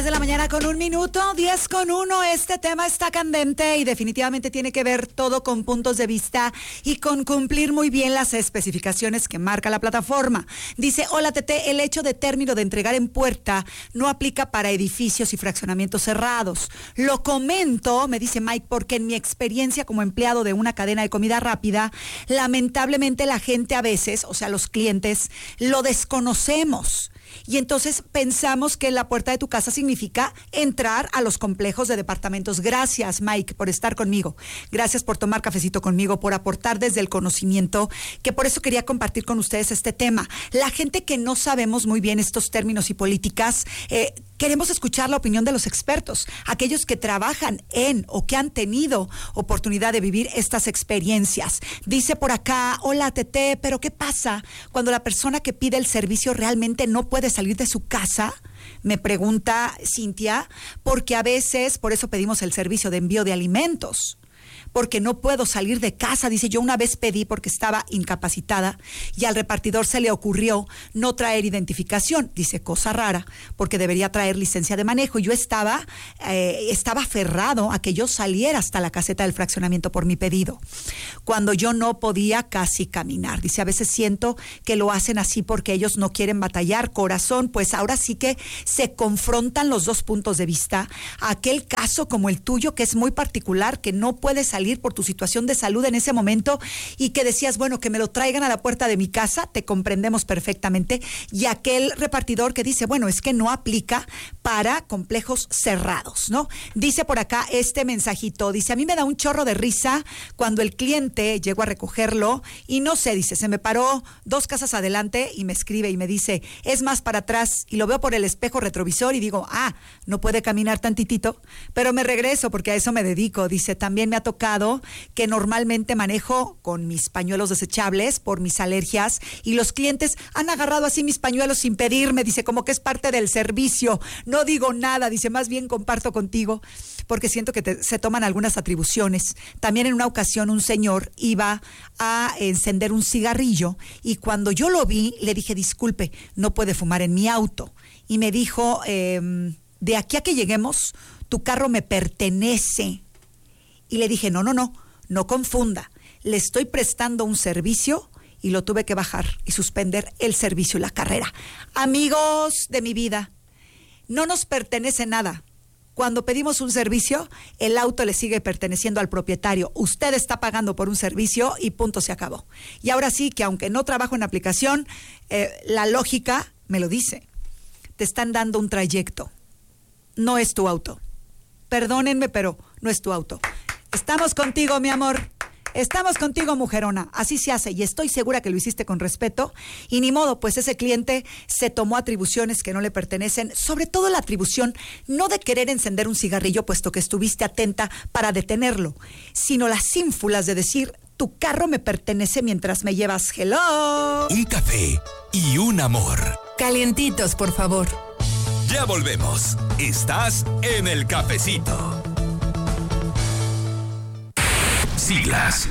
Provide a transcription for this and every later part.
De la mañana con 1 minuto, 10:01. Este tema está candente y definitivamente tiene que ver todo con puntos de vista y con cumplir muy bien las especificaciones que marca la plataforma. Dice, hola Tete, el hecho de término de entregar en puerta no aplica para edificios y fraccionamientos cerrados. Lo comento, me dice Mike, porque en mi experiencia como empleado de una cadena de comida rápida, lamentablemente la gente a veces, o sea, los clientes, lo desconocemos. Y entonces pensamos que la puerta de tu casa significa entrar a los complejos de departamentos. Gracias, Mike, por estar conmigo. Gracias por tomar cafecito conmigo, por aportar desde el conocimiento, que por eso quería compartir con ustedes este tema. La gente que no sabemos muy bien estos términos y políticas, queremos escuchar la opinión de los expertos, aquellos que trabajan en o que han tenido oportunidad de vivir estas experiencias. Dice por acá, hola Tete, pero ¿qué pasa cuando la persona que pide el servicio realmente no puede salir de su casa? Me pregunta Cintia, porque a veces, por eso pedimos el servicio de envío de alimentos. Porque no puedo salir de casa. Dice, yo una vez pedí porque estaba incapacitada y al repartidor se le ocurrió no traer identificación. Dice, cosa rara, porque debería traer licencia de manejo. Yo estaba aferrado a que yo saliera hasta la caseta del fraccionamiento por mi pedido, cuando yo no podía casi caminar. Dice, a veces siento que lo hacen así porque ellos no quieren batallar. Corazón, pues ahora sí que se confrontan los dos puntos de vista. Aquel caso como el tuyo, que es muy particular, que no puedes salir por tu situación de salud en ese momento y que decías, bueno, que me lo traigan a la puerta de mi casa, te comprendemos perfectamente. Y aquel repartidor que dice, bueno, es que no aplica para complejos cerrados, ¿no? Dice por acá este mensajito, dice, a mí me da un chorro de risa cuando el cliente llegó a recogerlo y no sé, dice, se me paró 2 casas adelante y me escribe y me dice, es más para atrás, y lo veo por el espejo retrovisor y digo, no puede caminar tantitito, pero me regreso porque a eso me dedico. Dice, también me ha tocado que normalmente manejo con mis pañuelos desechables por mis alergias y los clientes han agarrado así mis pañuelos sin pedirme, dice, como que es parte del servicio. No digo nada, dice, más bien comparto contigo porque siento que se toman algunas atribuciones. También en una ocasión un señor iba a encender un cigarrillo y cuando yo lo vi le dije, disculpe, no puede fumar en mi auto. Y me dijo, de aquí a que lleguemos, tu carro me pertenece. Y le dije, no confunda, le estoy prestando un servicio y lo tuve que bajar y suspender el servicio y la carrera. Amigos de mi vida, no nos pertenece nada. Cuando pedimos un servicio, el auto le sigue perteneciendo al propietario. Usted está pagando por un servicio y punto, se acabó. Y ahora sí que aunque no trabajo en aplicación, la lógica me lo dice. Te están dando un trayecto. No es tu auto. Perdónenme, pero no es tu auto. Estamos contigo, mi amor. Estamos contigo, mujerona. Así se hace y estoy segura que lo hiciste con respeto y ni modo, pues ese cliente se tomó atribuciones que no le pertenecen, sobre todo la atribución no de querer encender un cigarrillo puesto que estuviste atenta para detenerlo, sino las ínfulas de decir, tu carro me pertenece mientras me llevas. Hello. Un café y un amor. Calientitos, por favor. Ya volvemos. Estás en el cafecito. Siglas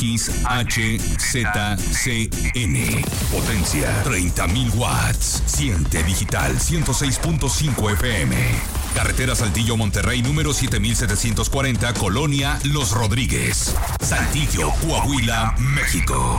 XHZCN. Potencia 30.000 watts. Siente digital 106.5 FM. Carretera Saltillo Monterrey número 7740, Colonia Los Rodríguez, Saltillo, Coahuila, México.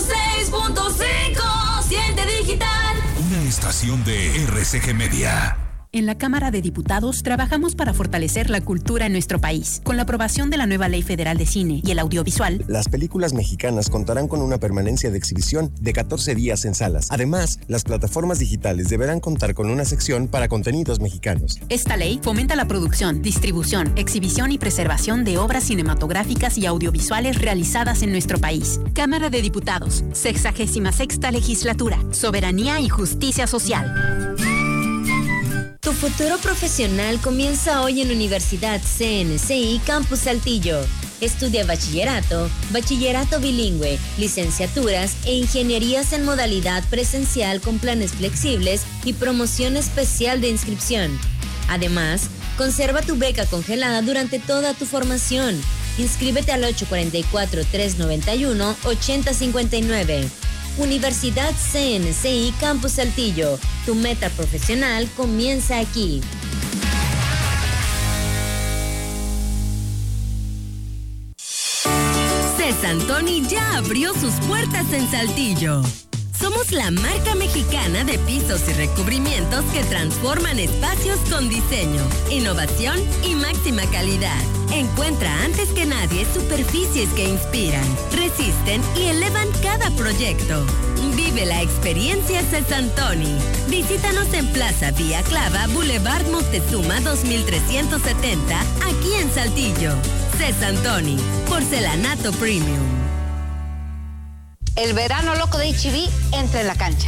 106.5. Siente digital. Una estación de RCG Media. En la Cámara de Diputados trabajamos para fortalecer la cultura en nuestro país. Con la aprobación de la nueva Ley Federal de Cine y el Audiovisual, las películas mexicanas contarán con una permanencia de exhibición de 14 días en salas. Además, las plataformas digitales deberán contar con una sección para contenidos mexicanos. Esta ley fomenta la producción, distribución, exhibición y preservación de obras cinematográficas y audiovisuales realizadas en nuestro país. Cámara de Diputados, 66ª Legislatura, Soberanía y Justicia Social. Tu futuro profesional comienza hoy en Universidad CNCI Campus Saltillo. Estudia bachillerato, bachillerato bilingüe, licenciaturas e ingenierías en modalidad presencial con planes flexibles y promoción especial de inscripción. Además, conserva tu beca congelada durante toda tu formación. Inscríbete al 844-391-8059. Universidad CNCI Campus Saltillo. Tu meta profesional comienza aquí. Cesantoni ya abrió sus puertas en Saltillo. Somos la marca mexicana de pisos y recubrimientos que transforman espacios con diseño, innovación y máxima calidad. Encuentra antes que nadie superficies que inspiran, resisten y elevan cada proyecto. Vive la experiencia Cesantoni. Visítanos en Plaza Vía Clava, Boulevard Moctezuma 2370, aquí en Saltillo. Cesantoni, porcelanato premium. El verano loco de H-E-B entra en la cancha.